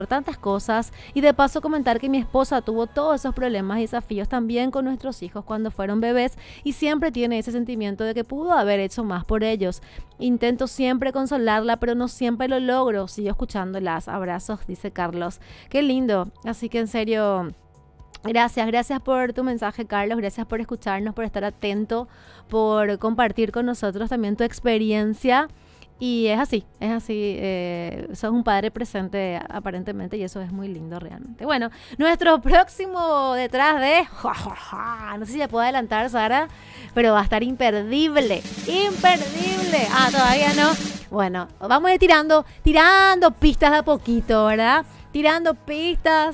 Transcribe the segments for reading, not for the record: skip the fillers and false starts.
tantas cosas y de paso comentar que mi esposa tuvo todos esos problemas y desafíos también con nuestros hijos cuando fueron bebés y siempre tiene ese sentimiento de que pudo haber hecho más por ellos. Intento siempre consolarla, pero no siempre lo logro. Sigo escuchándolas. Abrazos, dice Carlos. Qué lindo. Así que en serio, gracias por tu mensaje, Carlos. Gracias por escucharnos, por estar atento, por compartir con nosotros también tu experiencia. Y es así, sos un padre presente aparentemente y eso es muy lindo realmente. Bueno, nuestro próximo detrás de... No sé si ya puedo adelantar, Sara, pero va a estar imperdible. Todavía no. Bueno, vamos a ir tirando pistas de a poquito, ¿verdad? Tirando pistas,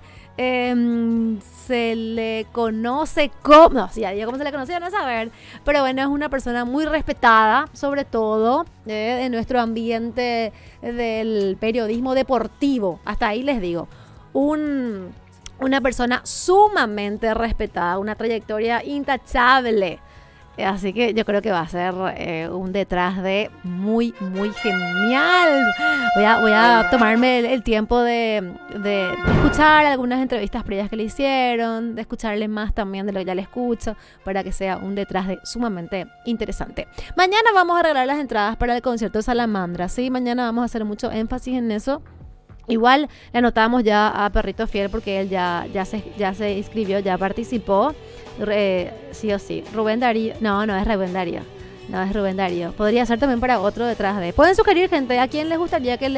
se le conoce como... No, si ya digo cómo se le conoce, no a saber. Pero bueno, es una persona muy respetada, sobre todo en nuestro ambiente del periodismo deportivo. Hasta ahí les digo. Una persona sumamente respetada, una trayectoria intachable. Así que yo creo que va a ser un detrás de muy, muy genial. Voy a tomarme el tiempo de escuchar algunas entrevistas previas que le hicieron, de escucharle más también de lo que ya le escucho, para que sea un detrás de sumamente interesante. Mañana vamos a regalar las entradas para el concierto de Salamandra, ¿sí? Mañana vamos a hacer mucho énfasis en eso. Igual le anotamos ya a Perrito Fiel porque él ya se inscribió, ya participó. Sí o sí. Rubén Darío. No es Rubén Darío. No es Rubén Darío. Podría ser también para otro detrás de. Pueden sugerir, gente, a quién les gustaría que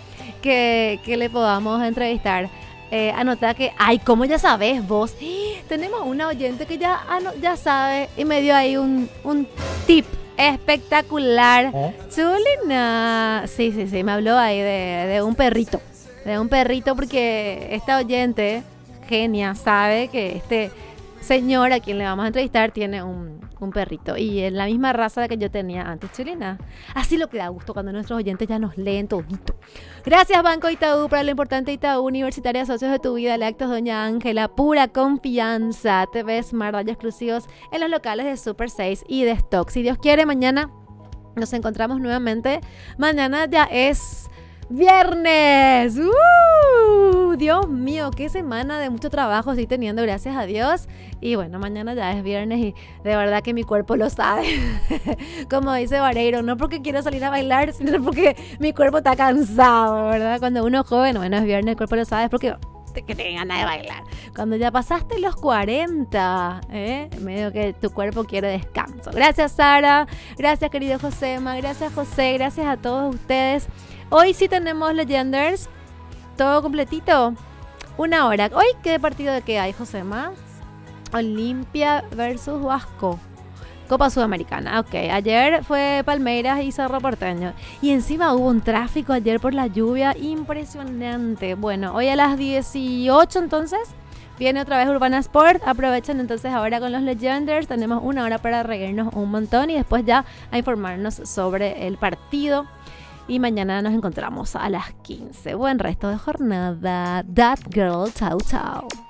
le podamos entrevistar. Anota que, ¿cómo ya sabes vos? Tenemos una oyente que ya sabe y me dio ahí un tip espectacular. Chulina. Sí, me habló ahí de un perrito. De un perrito porque esta oyente, genia, sabe que este señor a quien le vamos a entrevistar tiene un perrito y es la misma raza que yo tenía antes, Chulina. Así lo que da gusto cuando nuestros oyentes ya nos leen todito. Gracias Banco Itaú, para lo importante Itaú Universitaria, socios de tu vida, Lácteos Doña Ángela, pura confianza, TV Smart, rayos exclusivos en los locales de Super 6 y de Stock. Si Dios quiere, mañana nos encontramos nuevamente. Mañana ya es ¡viernes! Dios mío, qué semana de mucho trabajo estoy teniendo, gracias a Dios. Y bueno, mañana ya es viernes y de verdad que mi cuerpo lo sabe. Como dice Vareiro, no porque quiero salir a bailar, sino porque mi cuerpo está cansado, ¿verdad? Cuando uno es joven, bueno, es viernes, el cuerpo lo sabe, es porque que tenga ganas de bailar. Cuando ya pasaste los 40, medio que tu cuerpo quiere descanso. Gracias, Sara. Gracias, querido Josema. Gracias, José. Gracias a todos ustedes. Hoy sí tenemos Legenders, todo completito, 1 hora. Hoy, ¿qué partido de qué hay, Josema? Olimpia versus Huasco, Copa Sudamericana. Ok, ayer fue Palmeiras y Cerro Porteño. Y encima hubo un tráfico ayer por la lluvia impresionante. Bueno, hoy a las 18 entonces viene otra vez Urbana Sport. Aprovechen entonces ahora con los Legenders. Tenemos 1 hora para reírnos un montón y después ya a informarnos sobre el partido. Y mañana nos encontramos a las 15. Buen resto de jornada. That girl, chau, chau.